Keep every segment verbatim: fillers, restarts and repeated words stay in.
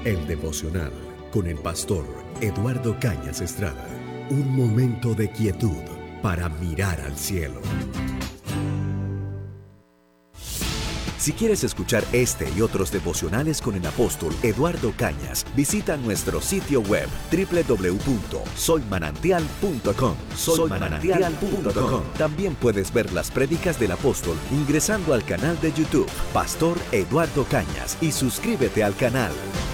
El devocional con el pastor Eduardo Cañas Estrada. Un momento de quietud para mirar al cielo. Si quieres escuchar este y otros devocionales con el apóstol Eduardo Cañas, visita nuestro sitio web doble u doble u doble u punto soy manantial punto com. soy manantial punto com. También puedes ver las prédicas del apóstol ingresando al canal de YouTube Pastor Eduardo Cañas y suscríbete al canal.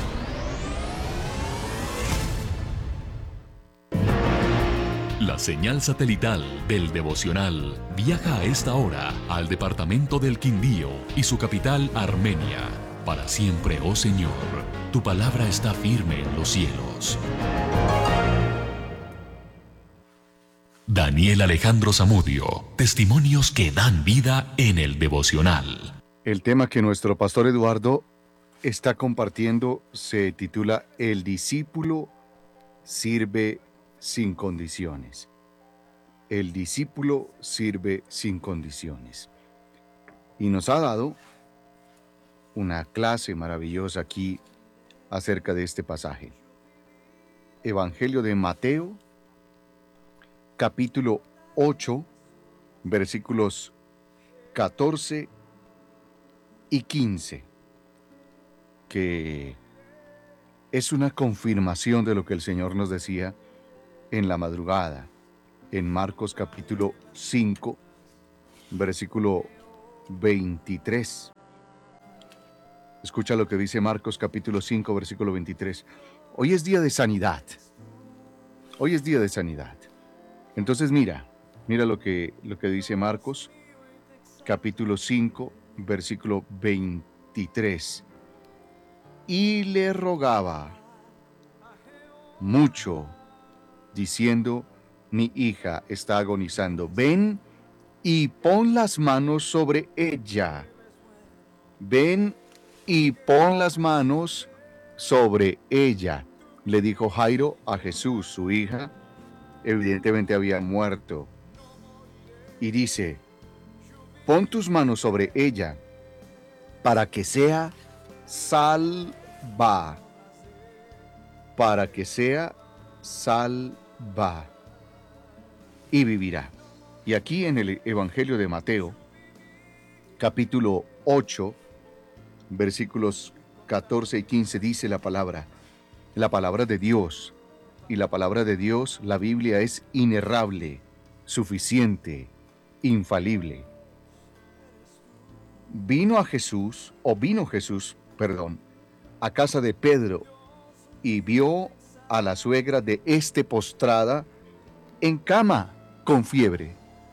La señal satelital del devocional viaja a esta hora al departamento del Quindío y su capital Armenia. Para siempre, oh Señor, tu palabra está firme en los cielos. Daniel Alejandro Zamudio, testimonios que dan vida en el devocional. El tema que nuestro pastor Eduardo está compartiendo se titula El discípulo sirve sin condiciones. El discípulo sirve sin condiciones. Y nos ha dado una clase maravillosa aquí acerca de este pasaje. Evangelio de Mateo, capítulo ocho, versículos catorce y quince, que es una confirmación de lo que el Señor nos decía en la madrugada, en Marcos capítulo cinco, versículo veintitrés. Escucha lo que dice Marcos capítulo cinco, versículo veintitrés. Hoy es día de sanidad. Hoy es día de sanidad. Entonces mira, mira lo que, lo que dice Marcos capítulo cinco, versículo veintitrés. Y le rogaba mucho, diciendo: mi hija está agonizando, ven y pon las manos sobre ella. Ven y pon las manos sobre ella. Le dijo Jairo a Jesús, su hija, evidentemente había muerto. Y dice: pon tus manos sobre ella para que sea salva. Para que sea salva. Y vivirá. Y aquí en el Evangelio de Mateo, capítulo ocho, versículos catorce y quince, dice la palabra, la palabra de Dios. Y la palabra de Dios, la Biblia, es inerrable, suficiente, infalible. Vino a Jesús, o vino Jesús, perdón, a casa de Pedro y vio a la suegra de éste postrada en cama con fiebre.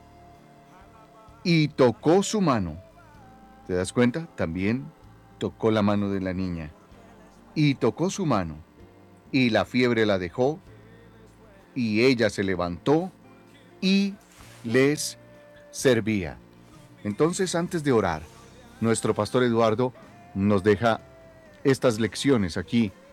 Y tocó su mano. ¿Te das cuenta? También tocó la mano de la niña. Y tocó su mano. Y la fiebre la dejó. Y ella se levantó y les servía. Entonces, antes de orar, nuestro pastor Eduardo nos deja estas lecciones aquí